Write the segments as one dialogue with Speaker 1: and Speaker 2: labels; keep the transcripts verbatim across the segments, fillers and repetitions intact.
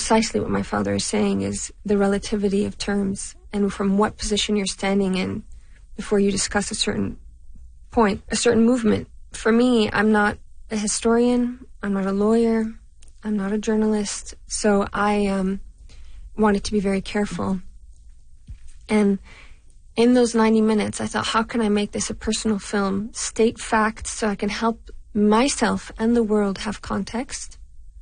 Speaker 1: precisely what my father is saying, is the relativity of terms and from what position you're standing in before you discuss a certain point, a certain movement. For me, I'm not a historian, I'm not a lawyer, I'm not a journalist, so I um, wanted to be very careful. And in those ninety minutes, I thought, how can I make this a personal film, state facts so I can help myself and the world have context?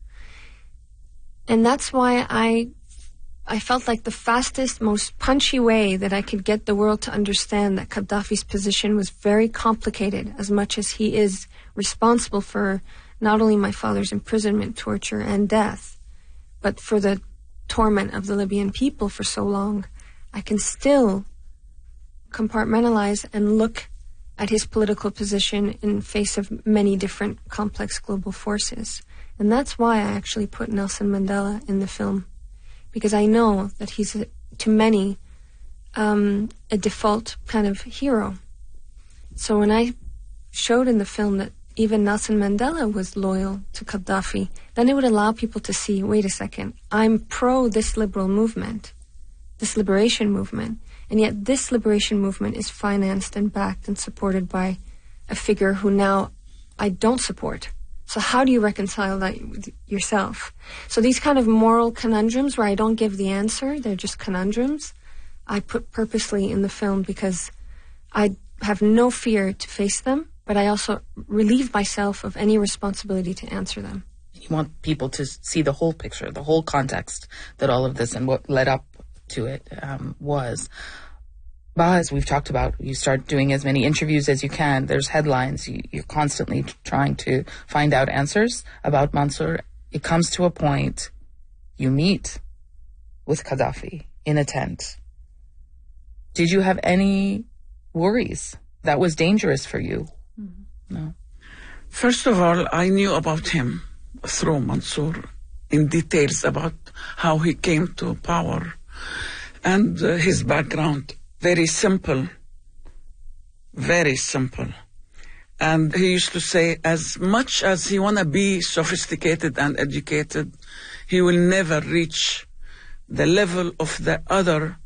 Speaker 1: And that's why I I felt like the fastest, most punchy way that I could get the world to understand that Gaddafi's position was very complicated, as much as he is responsible for not only my father's imprisonment, torture, and death, but for the torment of the Libyan people for so long. I can still compartmentalize and look at his political position in face of many different complex global forces. And that's why I actually put Nelson Mandela in the film, because I know that he's, a, to many, um, a default kind of hero. So when I showed in the film that even Nelson Mandela was loyal to Gaddafi, then it would allow people to see, wait a second, I'm pro this liberal movement, this liberation movement, and yet this liberation movement is financed and backed and supported by a figure who now I don't support. So how do you reconcile that with yourself? So these kind of moral conundrums where I don't give the answer, they're just conundrums, I put purposely in the film because I have no fear to face them, but I also relieve myself of any responsibility to answer them.
Speaker 2: You want people to see the whole picture, the whole context that all of this and what led up to it um, was. Baha, as we've talked about, you start doing as many interviews as you can. There's headlines. You, you're constantly trying to find out answers about Mansour. It comes to a point you meet with Gaddafi in a tent. Did you have any worries that was dangerous for you? Mm-hmm. No.
Speaker 3: First of all, I knew about him through Mansour in details about how he came to power and uh, his background. Very simple, very simple. And he used to say, as much as he want to be sophisticated and educated, he will never reach the level of the other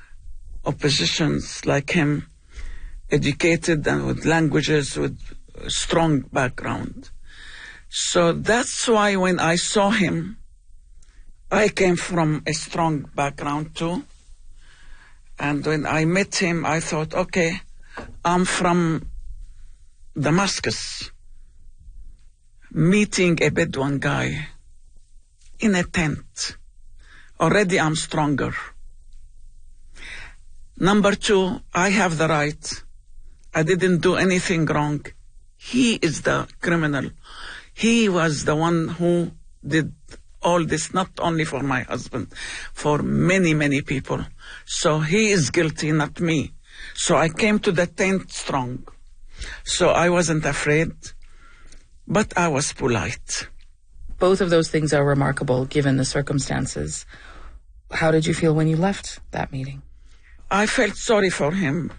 Speaker 3: oppositions like him, educated and with languages, with strong background. So that's why when I saw him, I came from a strong background too. And when I met him, I thought, okay, I'm from Damascus, meeting a Bedouin guy in a tent. Already I'm stronger. Number two, I have the right. I didn't do anything wrong. He is the criminal. He was the one who did all this, not only for my husband, for many, many people. So he is guilty, not me. So I came to the tent strong. So I wasn't afraid, but I was polite.
Speaker 2: Both of those things are remarkable given the circumstances. How did you feel when you left that meeting?
Speaker 3: I felt sorry for him.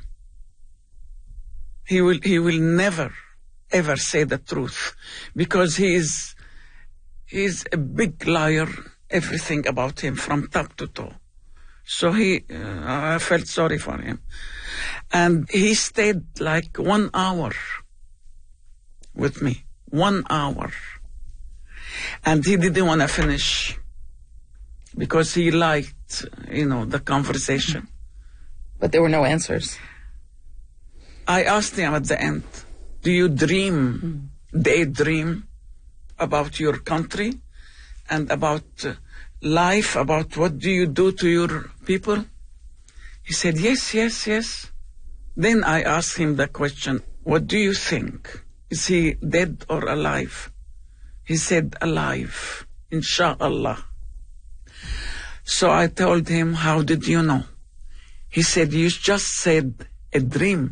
Speaker 3: He will, he will never, ever say the truth because he is, he is a big liar, everything about him from top to toe. So he, uh, I felt sorry for him. And he stayed like one hour with me, one hour. And he didn't want to finish because he liked, you know, the conversation.
Speaker 2: But there were no answers.
Speaker 3: I asked him at the end, do you dream, mm. daydream about your country and about uh, life, about what do you do to your people? He said, yes, yes, yes. Then I asked him the question, what do you think? Is he dead or alive? He said, alive, inshallah. So I told him, how did you know? He said, you just said a dream.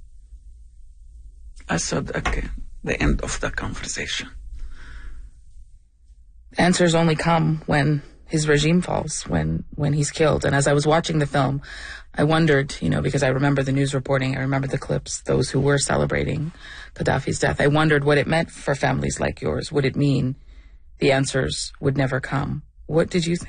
Speaker 3: I said, okay, the end of the conversation.
Speaker 2: Answers only come when his regime falls, when, when he's killed. And as I was watching the film, I wondered, you know, because I remember the news reporting, I remember the clips, those who were celebrating Gaddafi's death. I wondered what it meant for families like yours. Would it mean the answers would never come? What did you think?